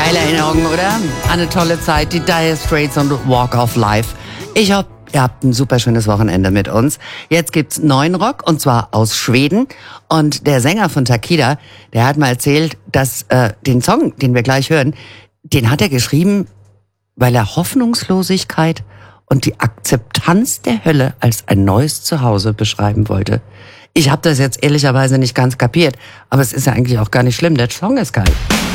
Geile Erinnerungen, oder? Eine tolle Zeit, die Dire Straits und Walk of Life. Ich hoffe, ihr habt ein super schönes Wochenende mit uns. Jetzt gibt's neuen Rock, und zwar aus Schweden. Und der Sänger von Takida, der hat mal erzählt, dass den Song, den wir gleich hören, den hat er geschrieben, weil er Hoffnungslosigkeit und die Akzeptanz der Hölle als ein neues Zuhause beschreiben wollte. Ich habe das jetzt ehrlicherweise nicht ganz kapiert, aber es ist ja eigentlich auch gar nicht schlimm. Der Song ist geil.